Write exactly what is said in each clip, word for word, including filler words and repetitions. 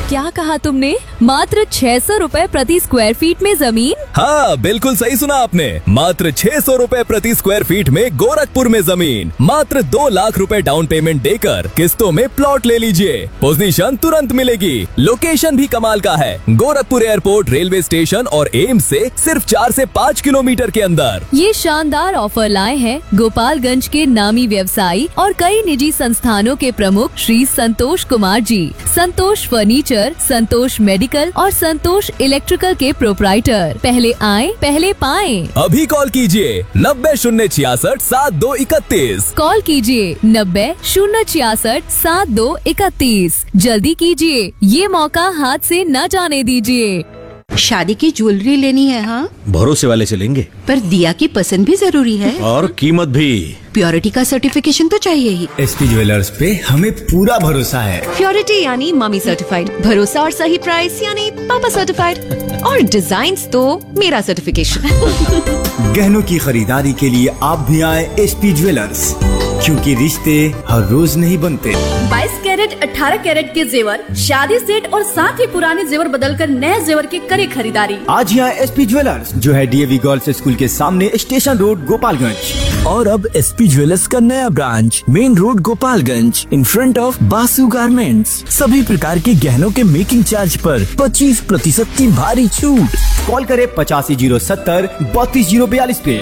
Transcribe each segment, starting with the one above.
क्या कहा तुमने? मात्र छह सौ रूपए प्रति स्क्वायर फीट में जमीन? हाँ, बिल्कुल सही सुना आपने। मात्र छह सौ रूपए प्रति स्क्वायर फीट में गोरखपुर में जमीन। मात्र दो लाख रुपए डाउन पेमेंट देकर किस्तों में प्लॉट ले लीजिए। पोजीशन तुरंत मिलेगी। लोकेशन भी कमाल का है। गोरखपुर एयरपोर्ट, रेलवे स्टेशन और एम्स से सिर्फ चार से पाँच किलोमीटर के अंदर। ये शानदार ऑफर लाए हैं गोपालगंज के नामी व्यवसायी और कई निजी संस्थानों के प्रमुख श्री संतोष कुमार जी। संतोष फर्नीचर, संतोष मेडिकल और संतोष इलेक्ट्रिकल के प्रोप्राइटर। पहले आए, पहले पाएं। अभी कॉल कीजिए नब्बे शून्य छियासठ सात दो इकतीस। कॉल कीजिए नब्बे शून्य छियासठ सात दो इकतीस। जल्दी कीजिए, ये मौका हाथ से न जाने दीजिए। शादी की ज्वेलरी लेनी है? हाँ, भरोसे वाले से लेंगे। पर दिया की पसंद भी जरूरी है और कीमत भी। प्योरिटी का सर्टिफिकेशन तो चाहिए ही। एसपी ज्वेलर्स पे हमें पूरा भरोसा है। प्योरिटी यानी मम्मी सर्टिफाइड, भरोसा और सही प्राइस यानी पापा सर्टिफाइड, और डिजाइन तो मेरा सर्टिफिकेशन। गहनों की खरीदारी के लिए आप भी आए एसपी ज्वेलर्स, क्योंकि रिश्ते हर रोज नहीं बनते। बाईस कैरेट अठारह कैरेट के जेवर, शादी सेट और साथ ही पुराने जेवर बदलकर नए जेवर की करे खरीदारी। आज ही आए एसपी ज्वेलर्स, जो है डीएवी गर्ल्स स्कूल के सामने, स्टेशन रोड, गोपालगंज। और अब एसपी ज्वेलर्स का नया branch main road, Gopalganj, in front of Basu garments. सभी प्रकार के गहनों के मेकिंग चार्ज पर पच्चीस प्रतिशत की भारी छूट। कॉल करे पचासी जीरो सत्तर बत्तीस जीरो बयालीस पे।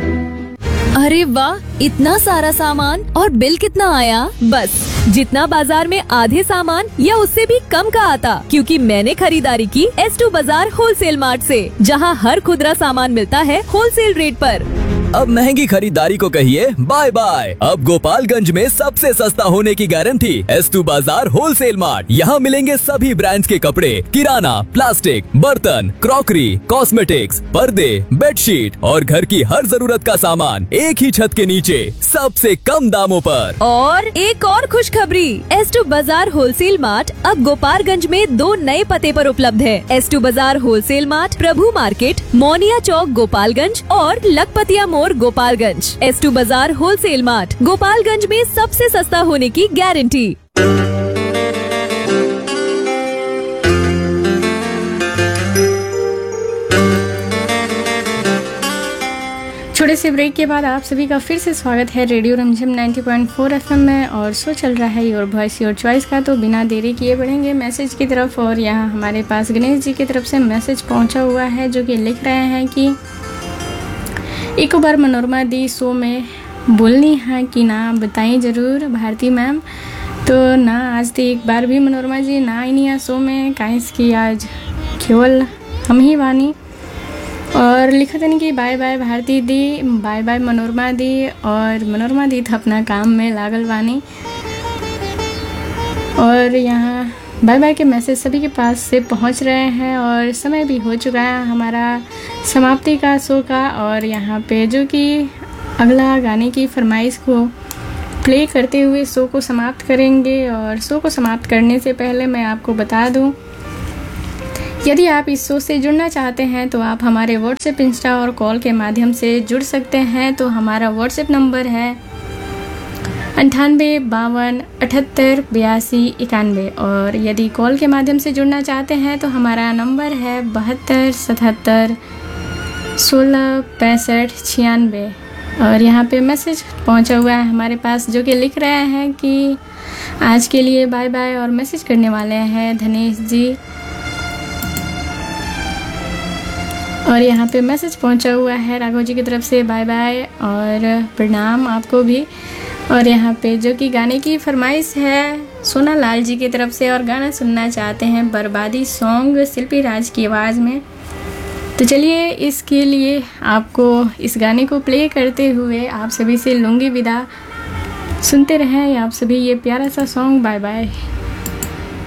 अरे वाह, इतना सारा सामान और बिल कितना आया? बस जितना बाजार में आधे सामान या उससे भी कम का आता, क्योंकि मैंने खरीदारी की एस टू बाजार होलसेल मार्ट से, जहां हर खुदरा सामान मिलता है होलसेल रेट पर। अब महंगी खरीदारी को कहिए बाय बाय। अब गोपालगंज में सबसे सस्ता होने की गारंटी एस टू बाजार होलसेल मार्ट। यहाँ मिलेंगे सभी ब्रांड्स के कपड़े, किराना, प्लास्टिक, बर्तन, क्रॉकरी, कॉस्मेटिक्स, पर्दे, बेडशीट और घर की हर जरूरत का सामान एक ही छत के नीचे सबसे कम दामों पर। और एक और खुशखबरी, एस टू बाजार होलसेल मार्ट अब गोपालगंज में दो नए पते पर उपलब्ध है। एस टू बाजार होलसेल मार्ट प्रभु मार्केट, मोनिया चौक, गोपालगंज और लखपतिया मोड़, गोपालगंज। एस टू बाजार होलसेल मार्ट, गोपालगंज में सबसे सस्ता होने की गारंटी। छोटे से ब्रेक के बाद आप सभी का फिर से स्वागत है रेडियो रमझम नब्बे पॉइंट चार एफएम में, और शो चल रहा है योर वॉइस योर चॉइस का। तो बिना देरी किए बढ़ेंगे मैसेज की तरफ, और यहाँ हमारे पास गणेश जी की तरफ से मैसेज पहुँचा हुआ है, जो कि लिख रहे हैं कि एक बार मनोरमा दी शो में बोलनी है कि ना, बताइए ज़रूर भारती मैम। तो ना आज तो एक बार भी मनोरमा जी ना आई नहीं शो में, काइस की आज केवल हम ही वानी। और लिखा था नहीं कि बाय बाय भारती दी, बाय बाय मनोरमा दी, और मनोरमा दी था अपना काम में लागल वानी। और यहाँ बाय बाय के मैसेज सभी के पास से पहुंच रहे हैं, और समय भी हो चुका है हमारा समाप्ति का शो का। और यहाँ पे जो कि अगला गाने की फरमाइश को प्ले करते हुए शो को समाप्त करेंगे। और शो को समाप्त करने से पहले मैं आपको बता दूं, यदि आप इस शो से जुड़ना चाहते हैं तो आप हमारे व्हाट्सएप, इंस्टा और कॉल के माध्यम से जुड़ सकते हैं। तो हमारा व्हाट्सएप नंबर है अंठानवे बावन अठहत्तर बयासी इक्यानवे, और यदि कॉल के माध्यम से जुड़ना चाहते हैं तो हमारा नंबर है बहत्तर सतहत्तर सोलह पैंसठ छियानवे। और यहाँ पे मैसेज पहुँचा हुआ है हमारे पास, जो कि लिख रहे हैं कि आज के लिए बाय बाय, और मैसेज करने वाले हैं धनेश जी। और यहाँ पे मैसेज पहुँचा हुआ है राघव जी की तरफ से बाय बाय और प्रणाम आपको भी। और यहाँ पे जो कि गाने की फरमाइश है सोना लाल जी की तरफ से, और गाना सुनना चाहते हैं बर्बादी सॉन्ग शिल्पी राज की आवाज़ में। तो चलिए इसके लिए आपको इस गाने को प्ले करते हुए आप सभी से लूँगी विदा। सुनते रहें आप सभी ये प्यारा सा सॉन्ग। Bye bye.